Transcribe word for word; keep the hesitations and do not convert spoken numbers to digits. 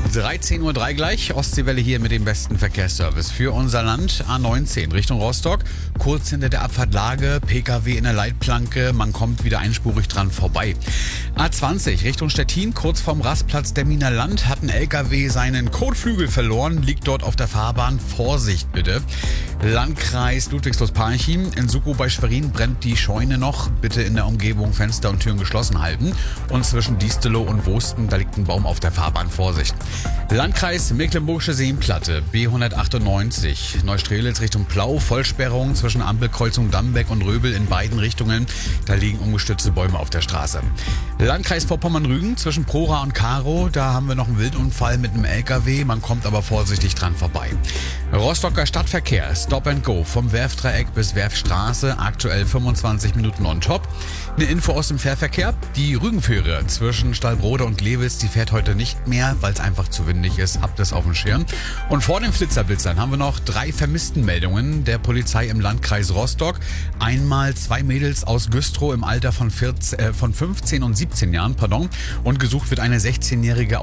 dreizehn Uhr drei gleich, Ostseewelle hier mit dem besten Verkehrsservice für unser Land. A neunzehn Richtung Rostock, kurz hinter der Abfahrtlage, P K W in der Leitplanke, man kommt wieder einspurig dran vorbei. A zwanzig Richtung Stettin, kurz vorm Rastplatz Demminer Land, hat ein L K W seinen Kotflügel verloren, liegt dort auf der Fahrbahn, Vorsicht bitte. Landkreis Ludwigslust-Parchim, in Sukow bei Schwerin brennt die Scheune noch, bitte in der Umgebung Fenster und Türen geschlossen halten. Und zwischen Diestelow und Wosten, da liegt ein Baum auf der Fahrbahn, Vorsicht. Landkreis Mecklenburgische Seenplatte, B hundertachtundneunzig, Neustrelitz Richtung Plau, Vollsperrung zwischen Ampelkreuzung Dammbeck und Röbel in beiden Richtungen, da liegen umgestürzte Bäume auf der Straße. Landkreis Vorpommern-Rügen zwischen Prora und Karow, da haben wir noch einen Wildunfall mit einem L K W, man kommt aber vorsichtig dran vorbei. Rostocker Stadtverkehr, Stop and Go vom Werftdreieck bis Werftstraße, aktuell fünfundzwanzig Minuten on top. Eine Info aus dem Fährverkehr, die Rügenfähre zwischen Stallbrode und Glewitz, die fährt heute nicht mehr, weil es einfach zu windig ist, habt es auf dem Schirm. Und vor den Flitzerblitzern haben wir noch drei Vermisstenmeldungen der Polizei im Landkreis Rostock. Einmal zwei Mädels aus Güstrow im Alter von, vierzehn, äh, von fünfzehn und siebzehn Jahren, pardon, und gesucht wird eine sechzehnjährige